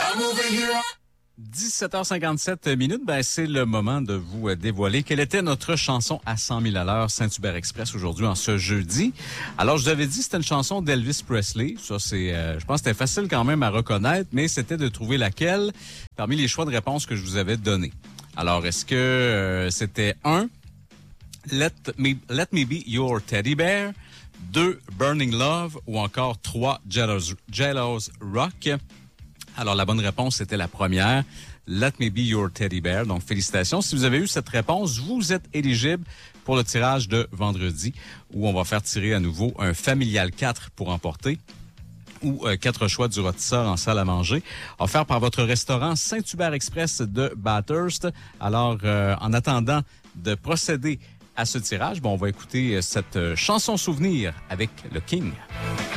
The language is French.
17h57, ben c'est le moment de vous dévoiler quelle était notre chanson à 100 000 à l'heure Saint-Hubert Express aujourd'hui, en ce jeudi. Alors, je vous avais dit, c'était une chanson d'Elvis Presley. Ça, c'est, je pense que c'était facile quand même à reconnaître, mais c'était de trouver laquelle parmi les choix de réponse que je vous avais donnés. Alors, est-ce que c'était 1, Let Me Be Your Teddy Bear, 2, Burning Love, ou encore 3, Jealous Rock? Alors, la bonne réponse, c'était la première, Let Me Be Your Teddy Bear. Donc, félicitations. Si vous avez eu cette réponse, vous êtes éligible pour le tirage de vendredi, où on va faire tirer à nouveau un Familial 4 pour emporter, ou 4 choix du rôtisseur en salle à manger, offert par votre restaurant Saint-Hubert Express de Bathurst. Alors, en attendant de procéder à ce tirage, on va écouter cette chanson souvenir avec le King.